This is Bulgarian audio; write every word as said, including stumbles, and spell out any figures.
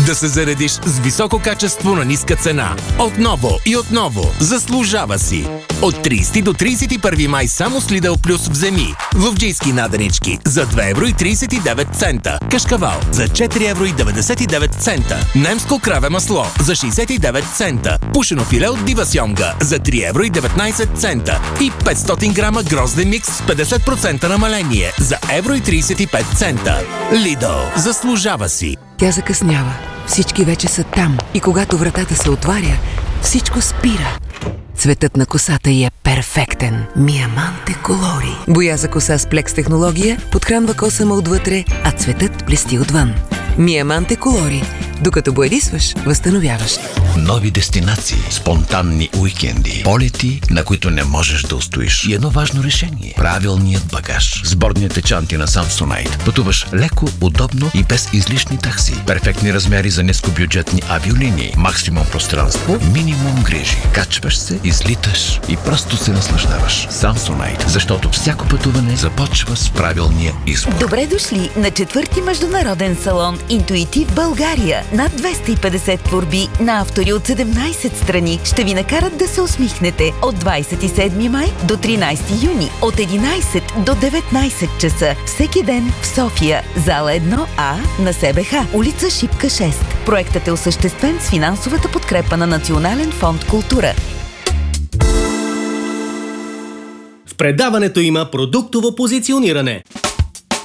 Да се заредиш с високо качество на ниска цена. Отново и отново. Заслужава си. От тридесети до тридесет и първи май само с Lidl Plus вземи. Ловджийски наденички за две евро и тридесет и девет цента. Кашкавал за четири евро и деветдесет и девет цента. Немско краве масло за шейсет и девет цента. Пушено филе от дива сьомга за три евро и деветнадесет цента. И петстотин грама грозден микс с петдесет процента намаление за евро и тридесет и пет цента. Lidl. Заслужава си. Тя закъснява. Всички вече са там. И когато вратата се отваря, всичко спира. Цветът на косата й е перфектен. Миаманте Колори. Боя за коса с плекс технология подхранва косама отвътре, а цветът блести отвън. Миаманте Колори. Докато боядисваш, възстановяваш. Нови дестинации, спонтанни уикенди, полети, на които не можеш да устоиш. И едно важно решение – правилният багаж. Сборните чанти на Samsonite. Пътуваш леко, удобно и без излишни такси. Перфектни размери за нискобюджетни авиолинии. Максимум пространство, минимум грижи. Качваш се, излиташ и просто се наслаждаваш. Samsonite, защото всяко пътуване започва с правилния избор. Добре дошли на четвърти международен салон Интуитив България. Над двеста и петдесет творби на автори от седемнадесет страни ще ви накарат да се усмихнете от двадесет и седми май до тринадесети юни от единадесет до деветнадесет часа. Всеки ден в София. Зала едно А на СБХ. Улица Шипка шест. Проектът е осъществен с финансовата подкрепа на Национален фонд Култура. В предаването има продуктово позициониране.